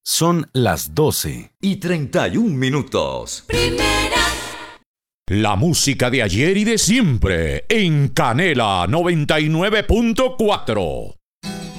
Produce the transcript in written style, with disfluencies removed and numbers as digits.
Son las 12:31. Primera. La música de ayer y de siempre en Canela 99.4.